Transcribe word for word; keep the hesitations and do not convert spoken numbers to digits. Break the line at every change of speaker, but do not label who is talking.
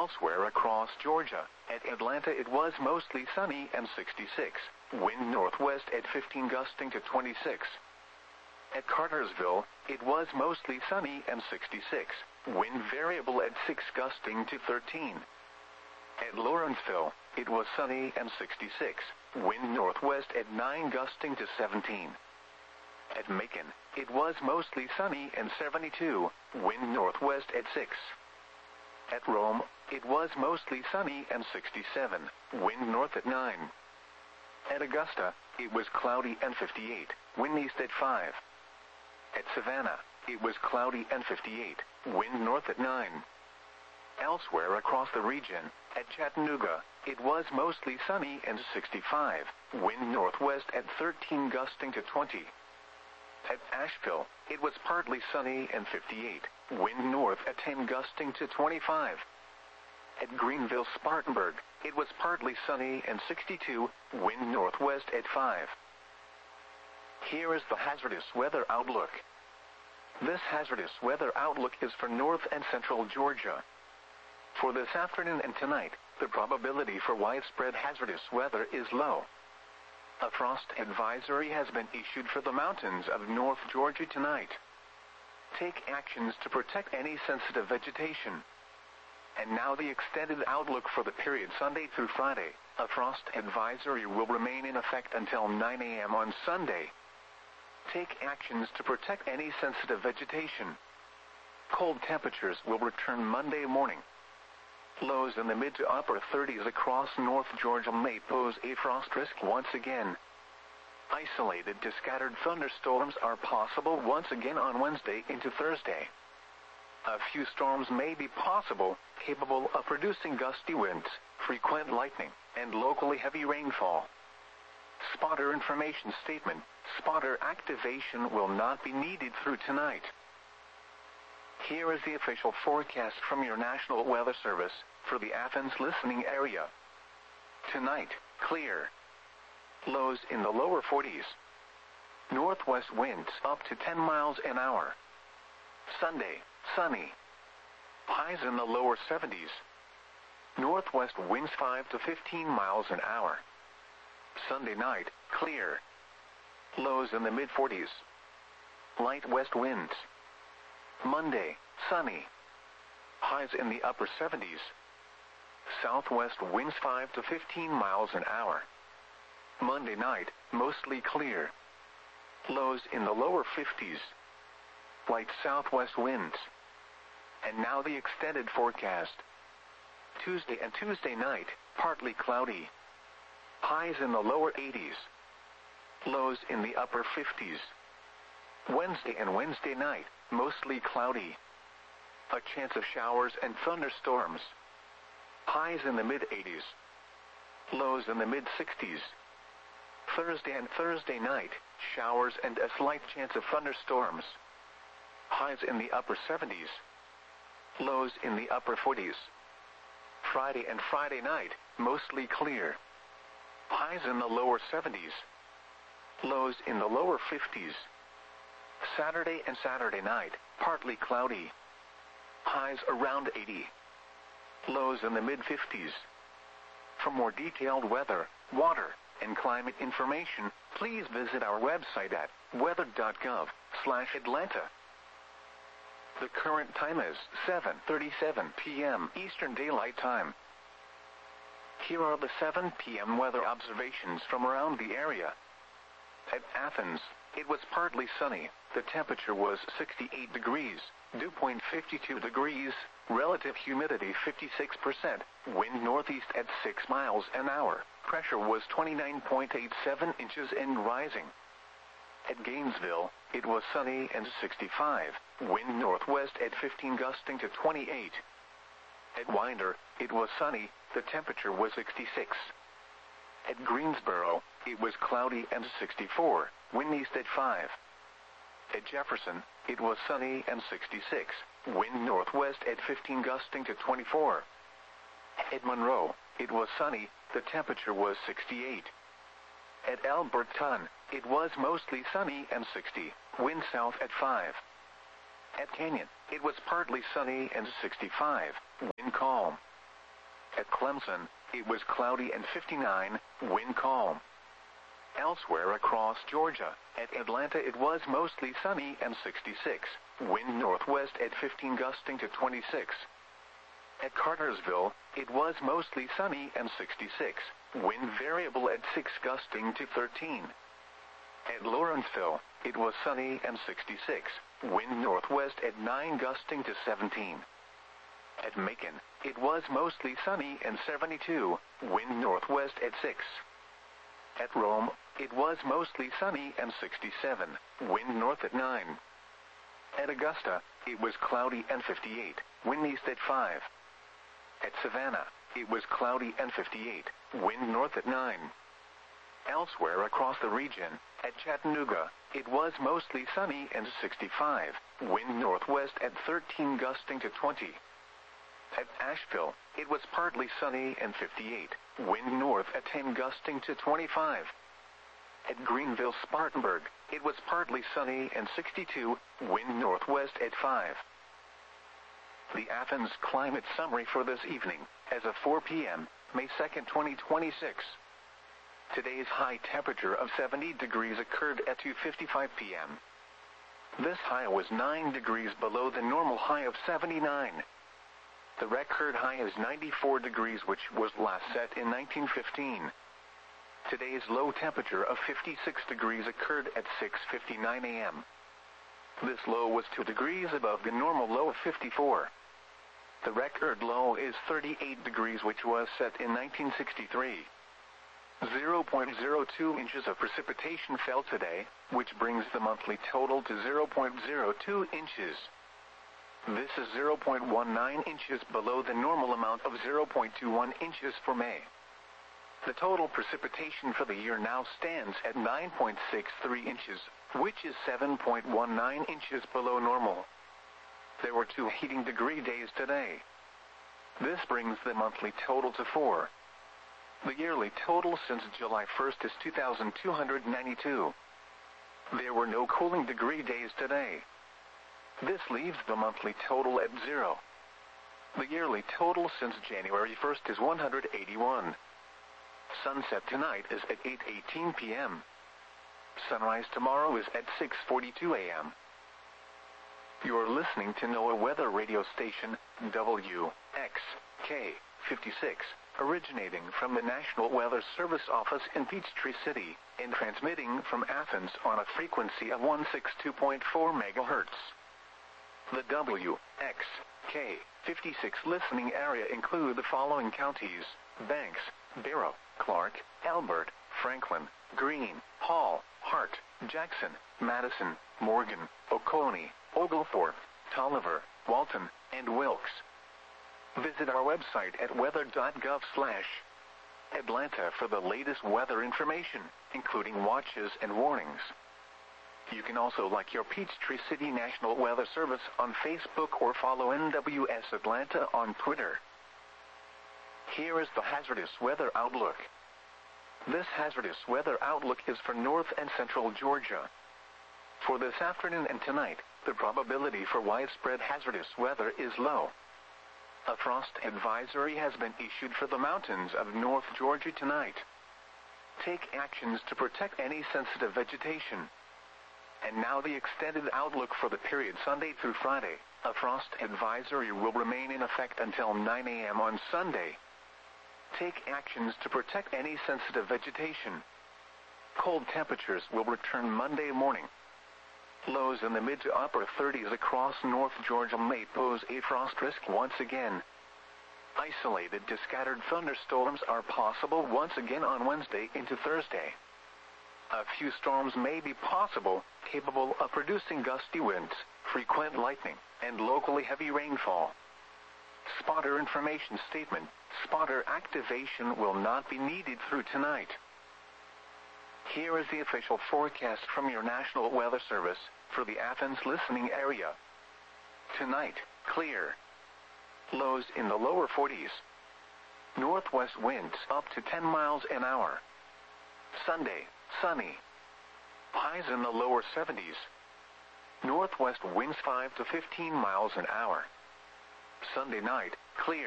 Elsewhere across Georgia, at Atlanta it was mostly sunny and sixty-six. Wind northwest at fifteen gusting to twenty-six. At Cartersville, it was mostly sunny and sixty-six. Wind variable at six gusting to thirteen. At Lawrenceville, it was sunny and sixty-six. Wind northwest at nine gusting to seventeen. At Macon, it was mostly sunny and seventy-two. Wind northwest at six. At Rome, it was mostly sunny and sixty-seven. Wind north at nine. At Augusta, it was cloudy and fifty-eight. Wind east at five. At Savannah, it was cloudy and fifty-eight. Wind north at nine. Elsewhere across the region, at Chattanooga, it was mostly sunny and sixty-five. Wind northwest at thirteen gusting to twenty. At Asheville, it was partly sunny and fifty-eight. Wind north at ten gusting to twenty-five. At Greenville Spartanburg, it was partly sunny and sixty-two. Wind northwest at five. Here is the hazardous weather outlook. This hazardous weather outlook is for north and central Georgia. For this afternoon and tonight, the probability for widespread hazardous weather is low. A frost advisory has been issued for the mountains of North Georgia tonight. Take actions to protect any sensitive vegetation. And now the extended outlook for the period Sunday through Friday. A frost advisory will remain in effect until nine a m on Sunday. Take actions to protect any sensitive vegetation. Cold temperatures will return Monday morning. Lows in the mid to upper thirties across North Georgia may pose a frost risk once again. Isolated to scattered thunderstorms are possible once again on Wednesday into Thursday. A few storms may be possible, capable of producing gusty winds, frequent lightning, and locally heavy rainfall. Spotter information statement: spotter activation will not be needed through tonight. Here is the official forecast from your National Weather Service for the Athens listening area. Tonight, clear. Lows in the lower forties. Northwest winds up to ten miles an hour. Sunday, sunny. Highs in the lower seventies. Northwest winds five to fifteen miles an hour. Sunday night, clear. Lows in the mid forties. Light west winds. Monday, sunny. Highs in the upper seventies. Southwest winds five to fifteen miles an hour. Monday night, mostly clear. Lows in the lower fifties. Light southwest winds. And now the extended forecast. Tuesday and Tuesday night, partly cloudy. Highs in the lower eighties. Lows in the upper fifties. Wednesday and Wednesday night, mostly cloudy. A chance of showers and thunderstorms. Highs in the mid eighties. Lows in the mid sixties. Thursday and Thursday night, showers and a slight chance of thunderstorms. Highs in the upper seventies. Lows in the upper forties. Friday and Friday night, mostly clear. Highs in the lower seventies. Lows in the lower fifties. Saturday and Saturday night, partly cloudy. Highs around eighty. Lows in the mid fifties. For more detailed weather, water, and climate information, please visit our website at weather dot gov slash Atlanta. The current time is seven thirty-seven p m Eastern Daylight Time. Here are the seven p m weather observations from around the area. At Athens, it was partly sunny. The temperature was sixty-eight degrees, dew point fifty-two degrees, relative humidity fifty-six percent, wind northeast at six miles an hour, pressure was twenty-nine point eight seven inches and rising. At Gainesville, it was sunny and sixty-five, wind northwest at fifteen gusting to twenty-eight. At Winder, it was sunny, the temperature was sixty-six. At Greensboro, it was cloudy and sixty-four, wind east at five. At Jefferson, it was sunny and sixty-six, wind northwest at fifteen gusting to twenty-four. At Monroe, it was sunny, the temperature was sixty-eight. At Alberton, it was mostly sunny and sixty, wind south at five. At Canyon, it was partly sunny and sixty-five, wind calm. At Clemson, it was cloudy and fifty-nine, wind calm. Elsewhere across Georgia, at Atlanta it was mostly sunny and sixty-six, wind northwest at fifteen gusting to twenty-six. At Cartersville, it was mostly sunny and sixty-six, wind variable at six gusting to thirteen. At Lawrenceville, it was sunny and sixty-six, wind northwest at nine gusting to seventeen. At Macon, it was mostly sunny and seventy-two, wind northwest at six. At Rome, it was mostly sunny and sixty-seven, wind north at nine. At Augusta, it was cloudy and fifty-eight, wind east at five. At Savannah, it was cloudy and fifty-eight, wind north at nine. Elsewhere across the region, at Chattanooga, it was mostly sunny and sixty-five, wind northwest at thirteen gusting to twenty. At Asheville, it was partly sunny and fifty-eight, wind north at ten gusting to twenty-five. At Greenville-Spartanburg, it was partly sunny and sixty-two, wind northwest at five. The Athens climate summary for this evening, as of four p m, May second, twenty twenty-six. Today's high temperature of seventy degrees occurred at two fifty-five p m This high was nine degrees below the normal high of seventy-nine. The record high is ninety-four degrees, which was last set in nineteen fifteen. Today's low temperature of fifty-six degrees occurred at six fifty-nine a m This low was two degrees above the normal low of fifty-four. The record low is thirty-eight degrees, which was set in nineteen sixty-three. zero point zero two inches of precipitation fell today, which brings the monthly total to zero point zero two inches. This is zero point one nine inches below the normal amount of zero point two one inches for May. The total precipitation for the year now stands at nine point six three inches, which is seven point one nine inches below normal. There were two heating degree days today. This brings the monthly total to four. The yearly total since July first is two thousand two hundred ninety-two. There were no cooling degree days today. This leaves the monthly total at zero. The yearly total since January first is one hundred eighty-one. Sunset tonight is at eight eighteen p m Sunrise tomorrow is at six forty-two a m You're listening to NOAA Weather Radio Station, W X K fifty-six, originating from the National Weather Service office in Peachtree City, and transmitting from Athens on a frequency of one sixty-two point four megahertz. The W X K fifty-six listening area include the following counties: Banks, Barrow, Clark, Elbert, Franklin, Greene, Hall, Hart, Jackson, Madison, Morgan, Oconee, Oglethorpe, Tolliver, Walton, and Wilkes. Visit our website at weather dot gov slash Atlanta for the latest weather information, including watches and warnings. You can also like your Peachtree City National Weather Service on Facebook or follow N W S Atlanta on Twitter. Here is the hazardous weather outlook. This hazardous weather outlook is for north and central Georgia. For this afternoon and tonight, the probability for widespread hazardous weather is low. A frost advisory has been issued for the mountains of North Georgia tonight. Take actions to protect any sensitive vegetation. And now the extended outlook for the period Sunday through Friday. A frost advisory will remain in effect until nine a m on Sunday. Take actions to protect any sensitive vegetation. Cold temperatures will return Monday morning. Lows in the mid to upper thirties across North Georgia may pose a frost risk once again. Isolated to scattered thunderstorms are possible once again on Wednesday into Thursday. A few storms may be possible, capable of producing gusty winds, frequent lightning, and locally heavy rainfall. Spotter information statement: spotter activation will not be needed through tonight. Here is the official forecast from your National Weather Service for the Athens listening area. Tonight, clear. Lows in the lower forties. Northwest winds up to ten miles an hour. Sunday, sunny. Highs in the lower seventies. Northwest winds five to fifteen miles an hour. Sunday night, clear.